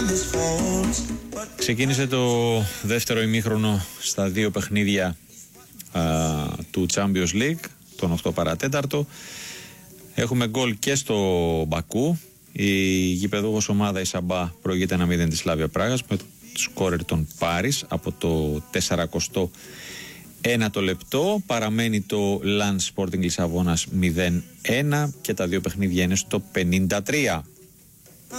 Ξεκίνησε το δεύτερο ημίχρονο στα δύο παιχνίδια του Champions League, τον 8 παρατέταρτο. Έχουμε γκολ και στο Μπακού. Η γηπεδούχος ομάδα η Σαμπά προηγείται 1-0 τη Σλάβια Πράγας με το σκόρερ των Πάρις από το 41ο λεπτό. Παραμένει το Lens Sporting Λισαβόνας 0-1 και τα δύο παιχνίδια είναι στο 53.